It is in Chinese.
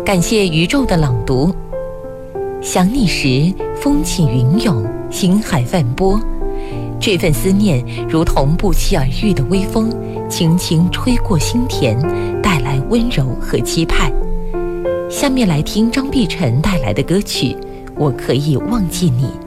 感谢宇宙的朗读。想你时，风起云涌，星海泛波，这份思念如同不期而遇的微风，轻轻吹过心田，带来温柔和期盼。下面来听张碧晨带来的歌曲《我可以忘记你》。